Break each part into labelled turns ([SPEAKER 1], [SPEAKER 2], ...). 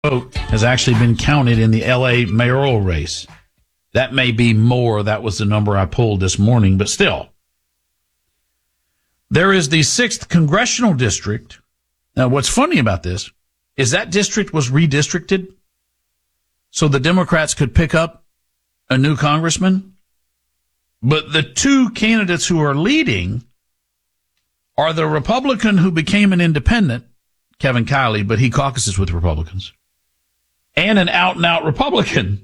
[SPEAKER 1] vote has actually been counted in the L.A. mayoral race. That may be more. That was the number I pulled this morning, but still. There is the 6th congressional district. Now, what's funny about this is that district was redistricted so the Democrats could pick up a new congressman. But the two candidates who are leading are the Republican who became an independent, Kevin Kiley, but he caucuses with Republicans, and an out-and-out Republican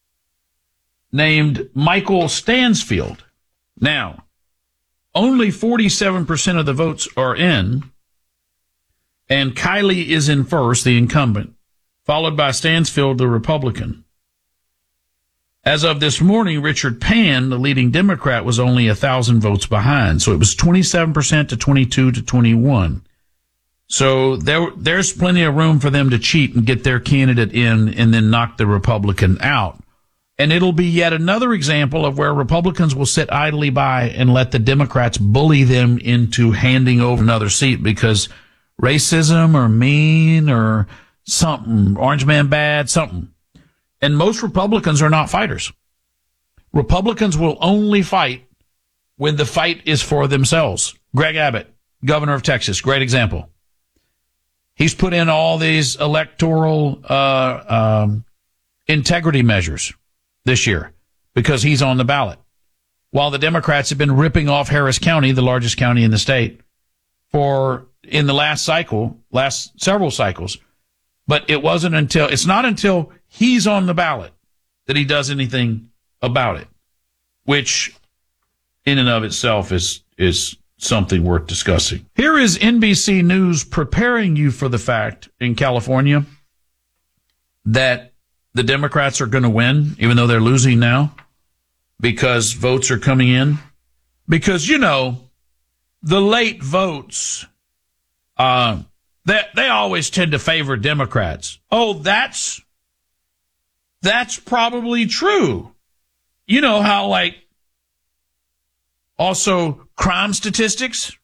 [SPEAKER 1] named Michael Stansfield. Now, only 47% of the votes are in, and Kiley is in first, the incumbent, followed by Stansfield, the Republican. As of this morning, Richard Pan, the leading Democrat, was only 1,000 votes behind. So it was 27% to 22 to 21. So there's plenty of room for them to cheat and get their candidate in and then knock the Republican out. And it'll be yet another example of where Republicans will sit idly by and let the Democrats bully them into handing over another seat because racism or mean or something, orange man bad, something. And most Republicans are not fighters. Republicans will only fight when the fight is for themselves. Greg Abbott, governor of Texas, great example. He's put in all these electoral integrity measures this year because he's on the ballot. While the Democrats have been ripping off Harris County, the largest county in the state, in the last several cycles. But it's not until he's on the ballot that he does anything about it, which in and of itself is something worth discussing. Here is NBC News preparing you for the fact in California that the Democrats are going to win, even though they're losing now, because votes are coming in. Because, the late votes, they always tend to favor Democrats. Oh, that's probably true. You know how, also crime statistics?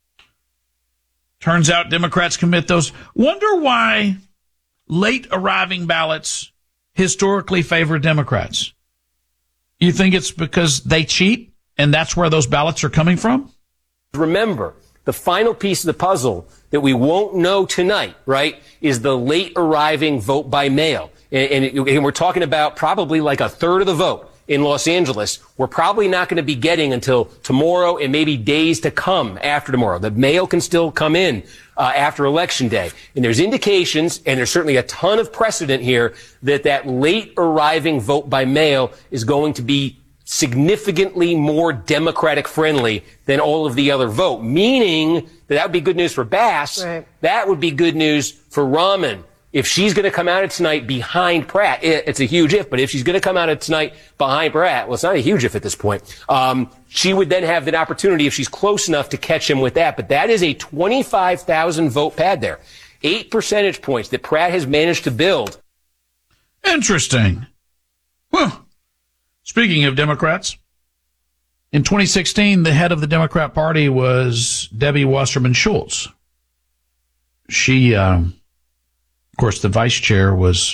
[SPEAKER 1] Turns out Democrats commit those. Wonder why late arriving ballots historically favor Democrats. You think it's because they cheat and that's where those ballots are coming from?
[SPEAKER 2] Remember, the final piece of the puzzle that we won't know tonight, right, is the late arriving vote by mail. And we're talking about probably like a third of the vote in Los Angeles. We're probably not going to be getting until tomorrow and maybe days to come after tomorrow. The mail can still come in after Election Day. And there's indications, and there's certainly a ton of precedent here, that late arriving vote by mail is going to be significantly more Democratic friendly than all of the other vote, meaning that would be good news for Bass. Right. That would be good news for Rahman. If she's going to come out of tonight behind Pratt, it's a huge if, but if she's going to come out of tonight behind Pratt, well, it's not a huge if at this point, she would then have the opportunity, if she's close enough, to catch him with that. But that is a 25,000 vote pad there. 8 percentage points that Pratt has managed to build.
[SPEAKER 1] Interesting. Well, speaking of Democrats, in 2016, the head of the Democrat Party was Debbie Wasserman Schultz. She, of course, the vice chair was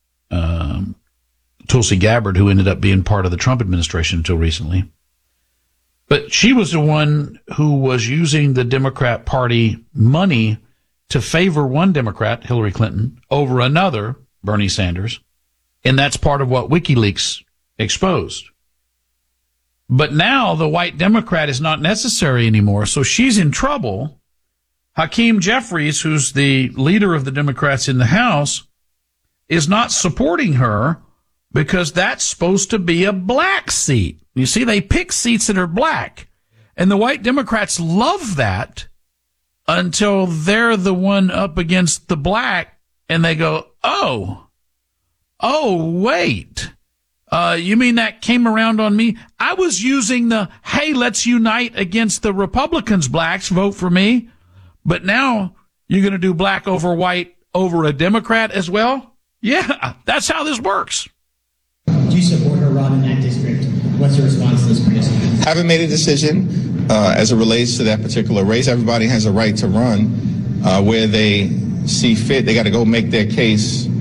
[SPEAKER 1] Tulsi Gabbard, who ended up being part of the Trump administration until recently. But she was the one who was using the Democrat Party money to favor one Democrat, Hillary Clinton, over another, Bernie Sanders. And that's part of what WikiLeaks exposed. But now the white Democrat is not necessary anymore, so she's in trouble. Hakeem Jeffries, who's the leader of the Democrats in the House, is not supporting her because that's supposed to be a black seat. You see, they pick seats that are black, and the white Democrats love that until they're the one up against the black, and they go, oh, wait. You mean that came around on me? I was using hey, let's unite against the Republicans, blacks, vote for me. But now you're going to do black over white over a Democrat as well? Yeah, that's how this works.
[SPEAKER 3] Do you support her, Rob, in that district? What's your response to this criticism?
[SPEAKER 4] I haven't made a decision as it relates to that particular race. Everybody has a right to run where they see fit. They got to go make their case